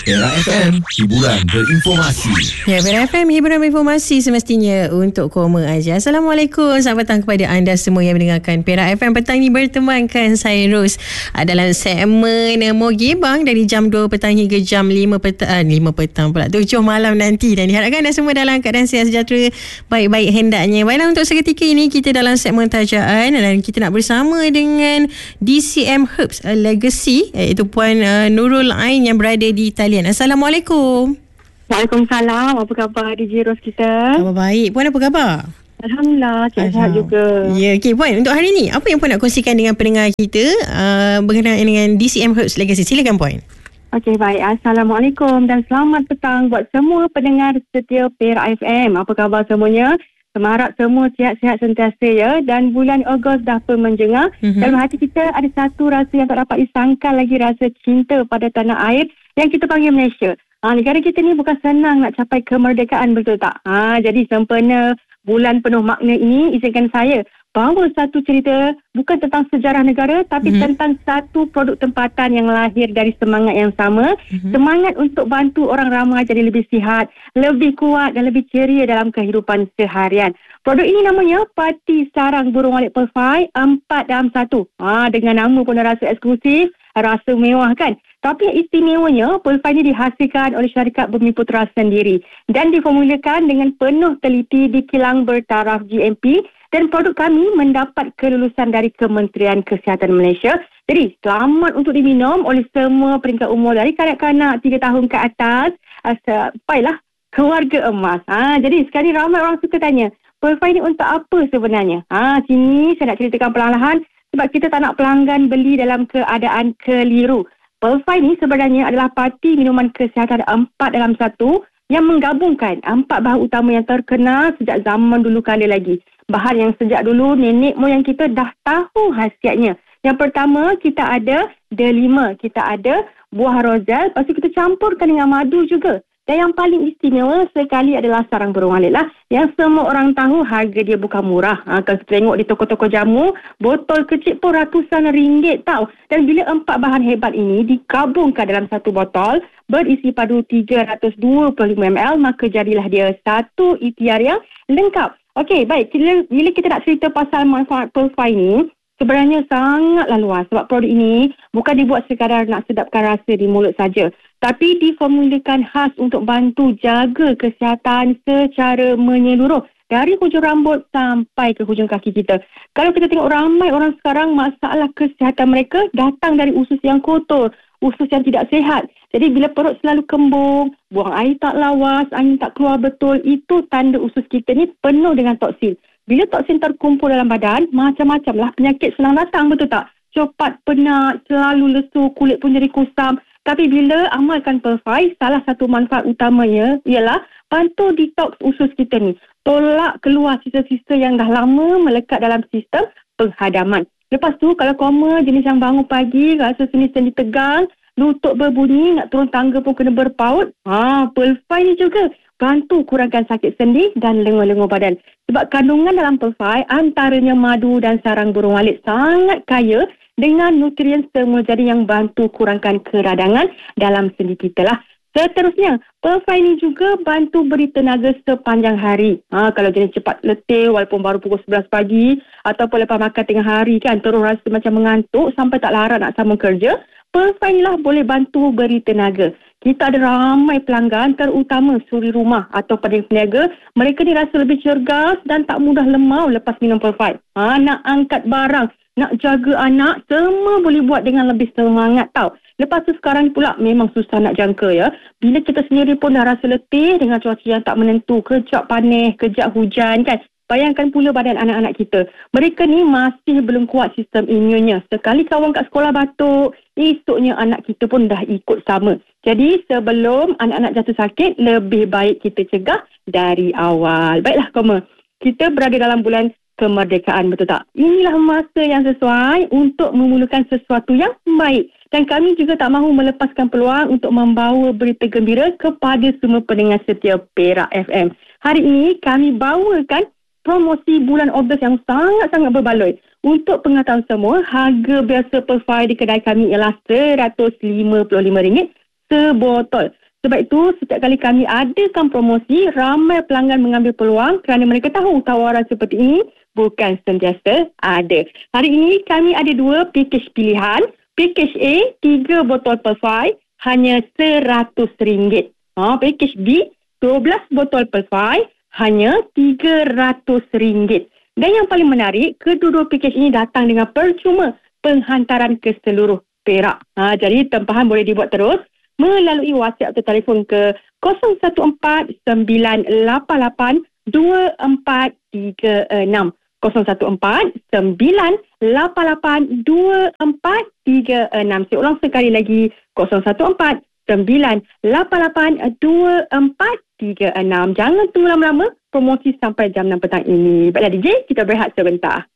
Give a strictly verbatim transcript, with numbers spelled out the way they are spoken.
Era F M, hiburan berinformasi. Ya, Era F M, hiburan berinformasi semestinya untuk koma aja. Assalamualaikum, selamat petang kepada anda semua yang mendengarkan Era F M. Petang ini bertemankan saya Ros dalam segmen Mogi Bang dari jam dua petang hingga jam lima petang, ah, lima petang pula, tujuh malam nanti. Dan diharapkan anda semua dalam keadaan sihat sejahtera, baik-baik hendaknya. Baiklah, untuk seketika ini kita dalam segmen tajaan dan kita nak bersama dengan D C M Herbs Legacy, iaitu Puan uh, Nurul Ain yang berada di Talian. Assalamualaikum. Waalaikumsalam. Apa khabar D J Ros kita? Khabar baik. Puan apa khabar? Alhamdulillah, sihat juga. Ya, okey Puan, untuk hari ni apa yang Puan nak kongsikan dengan pendengar kita uh, berkenaan dengan D C M Herbs Legacy? Silakan Puan. Okey, baik. Assalamualaikum dan selamat petang buat semua pendengar setia Era F M. Apa khabar semuanya? Semarak semua sihat-sihat sentiasa ya. Dan bulan Ogos dah pun menjengah. Mm-hmm. Dalam hati kita ada satu rasa yang tak dapat disangkal lagi, rasa cinta pada tanah air yang kita panggil Malaysia. Ha, negara kita ni bukan senang nak capai kemerdekaan, betul tak? Ha, jadi sempena bulan penuh makna ini, izinkan saya bawa satu cerita bukan tentang sejarah negara, tapi mm-hmm. tentang satu produk tempatan yang lahir dari semangat yang sama. Mm-hmm. Semangat untuk bantu orang ramai jadi lebih sihat, lebih kuat dan lebih ceria dalam kehidupan seharian. Produk ini namanya Pati Sarang Burung Walet Perfai empat dalam satu. Ha, dengan nama pun rasa eksklusif, rasa mewah kan? Tapi yang istimewanya, Perfai ini dihasilkan oleh syarikat Bumi Putra sendiri dan diformulakan dengan penuh teliti di kilang bertaraf G M P, dan produk kami mendapat kelulusan dari Kementerian Kesihatan Malaysia. Jadi, selamat untuk diminum oleh semua peringkat umur dari kanak-kanak tiga tahun ke atas sampailah keluarga emas. Ha, jadi, sekarang ramai orang suka tanya, Perfai ini untuk apa sebenarnya? Ha, sini saya nak ceritakan perlahan-lahan sebab kita tak nak pelanggan beli dalam keadaan keliru. Perfai ni sebenarnya adalah parti minuman kesihatan empat dalam satu yang menggabungkan empat bahan utama yang terkenal sejak zaman dulu kala lagi. Bahan yang sejak dulu nenek moyang kita dah tahu khasiatnya. Yang pertama, kita ada delima, kita ada buah rozal, lepas tu kita campurkan dengan madu juga. Dan yang paling istimewa sekali adalah sarang burung walet lah, yang semua orang tahu harga dia bukan murah. Ha, kalau kita tengok di toko-toko jamu, botol kecil pun ratusan ringgit tau. Dan bila empat bahan hebat ini digabungkan dalam satu botol berisi padu tiga ratus dua puluh lima mililiter, maka jadilah dia satu ikhtiar yang lengkap. Okey, baik. Bila, bila kita nak cerita pasal manfaat Perfai ni, sebenarnya sangatlah luas. Sebab produk ini bukan dibuat sekadar nak sedapkan rasa di mulut saja, tapi diformulakan khas untuk bantu jaga kesihatan secara menyeluruh, dari hujung rambut sampai ke hujung kaki kita. Kalau kita tengok ramai orang sekarang, masalah kesihatan mereka datang dari usus yang kotor, usus yang tidak sihat. Jadi bila perut selalu kembung, buang air tak lawas, angin tak keluar betul, itu tanda usus kita ni penuh dengan toksin. Bila toksin terkumpul dalam badan, macam-macam lah penyakit senang datang, betul tak? Cepat penat, selalu lesu, kulit pun jadi kusam. Tapi bila amalkan Perfai, salah satu manfaat utamanya ialah bantu detoks usus kita ni. Tolak keluar sisa-sisa yang dah lama melekat dalam sistem penghadaman. Lepas tu, kalau koma jenis yang bangun pagi, rasa sendi-sendi tegang, lutut berbunyi, nak turun tangga pun kena berpaut, ha, Perfai ni juga bantu kurangkan sakit sendi dan lenguh-lenguh badan. Sebab kandungan dalam Perfai, antaranya madu dan sarang burung walet, sangat kaya dengan nutrien semula jadi yang bantu kurangkan keradangan dalam sendi kita lah. Seterusnya, Perfai ni juga bantu beri tenaga sepanjang hari. Ha, kalau jenis cepat letih walaupun baru pukul sebelas pagi ataupun lepas makan tengah hari kan, terus rasa macam mengantuk sampai tak larat nak sambung kerja, Perfai ni lah boleh bantu beri tenaga. Kita ada ramai pelanggan, terutama suri rumah atau peniaga. Mereka ni rasa lebih cergas dan tak mudah lemau lepas minum Perfai. Ha, nak angkat barang, nak jaga anak, semua boleh buat dengan lebih semangat tau. Lepas tu sekarang pula memang susah nak jangka ya. Bila kita sendiri pun dah rasa letih dengan cuaca yang tak menentu, kejap panas, kejap hujan kan. Bayangkan pula badan anak-anak kita. Mereka ni masih belum kuat sistem imunnya. Sekali kawan kat sekolah batuk, esoknya anak kita pun dah ikut sama. Jadi sebelum anak-anak jatuh sakit, lebih baik kita cegah dari awal. Baiklah Koma, kita berada dalam bulan kemerdekaan, betul tak? Inilah masa yang sesuai untuk memulakan sesuatu yang baik. Dan kami juga tak mahu melepaskan peluang untuk membawa berita gembira kepada semua pendengar setia Perak F M. Hari ini kami bawakan promosi bulan Ogos yang sangat-sangat berbaloi. Untuk pengetahuan semua, harga biasa Perfai di kedai kami ialah seratus lima puluh lima ringgit sebotol. Sebab itu, setiap kali kami adakan promosi, ramai pelanggan mengambil peluang kerana mereka tahu tawaran seperti ini bukan sentiasa ada. Hari ini kami ada dua pakej pilihan. Pakej A, tiga botol Perfai, hanya seratus ringgit. Ha, pakej B, dua belas botol Perfai, hanya tiga ratus ringgit. Dan yang paling menarik, kedua-dua pakej ini datang dengan percuma penghantaran ke seluruh Perak. Ha, jadi tempahan boleh dibuat terus melalui WhatsApp atau telefon ke kosong satu empat sembilan lapan lapan dua empat tiga enam. kosong satu empat sembilan lapan lapan dua empat tiga enam. Saya ulang sekali lagi, kosong satu empat sembilan lapan lapan dua empat tiga enam. Jangan tunggu lama-lama, promosi sampai jam enam petang ini. Baiklah D J, kita berehat sebentar.